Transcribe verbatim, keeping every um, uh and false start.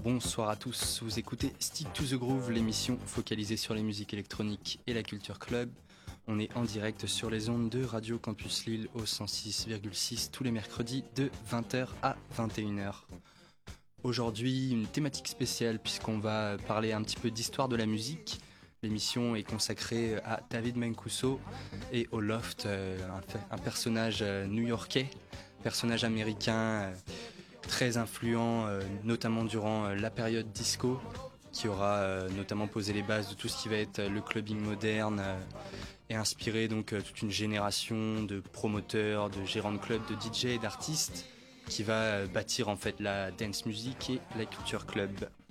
bonsoir à tous. Vous écoutez Stick to the Groove, l'émission focalisée sur les musiques électroniques et la culture club. On est en direct sur les ondes de Radio Campus Lille au cent six virgule six tous les mercredis de vingt heures à vingt et une heures. Aujourd'hui, une thématique spéciale puisqu'on va parler un petit peu d'histoire de la musique. L'émission est consacrée à David Mancuso et au Loft, un personnage new-yorkais, personnage américain très influent, notamment durant la période disco, qui aura notamment posé les bases de tout ce qui va être le clubbing moderne et inspiré donc toute une génération de promoteurs, de gérants de clubs, de D J et d'artistes qui va bâtir en fait la dance music et la culture club.